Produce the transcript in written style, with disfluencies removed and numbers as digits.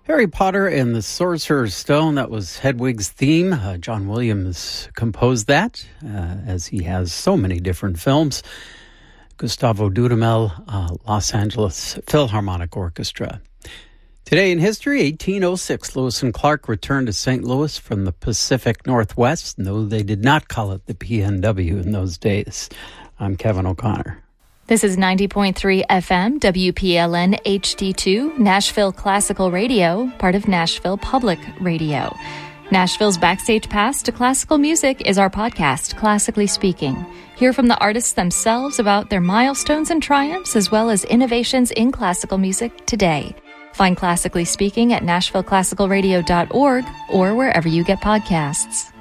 Harry Potter and the Sorcerer's Stone, that was Hedwig's theme. John Williams composed that, as he has so many different films. Gustavo Dudamel, Los Angeles Philharmonic Orchestra. Today in history, 1806, Lewis and Clark returned to St. Louis from the Pacific Northwest, though they did not call it the PNW in those days. I'm Kevin O'Connor. This is 90.3 FM, WPLN HD2, Nashville Classical Radio, part of Nashville Public Radio. Nashville's Backstage Pass to Classical Music is our podcast, Classically Speaking. Hear from the artists themselves about their milestones and triumphs, as well as innovations in classical music today. Find Classically Speaking at NashvilleClassicalRadio.org or wherever you get podcasts.